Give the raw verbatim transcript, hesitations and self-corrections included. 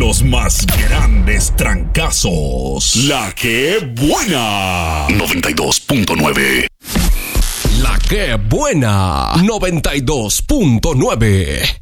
Los más grandes trancazos. La que buena. noventa y dos punto nueve. La que buena. noventa y dos punto nueve.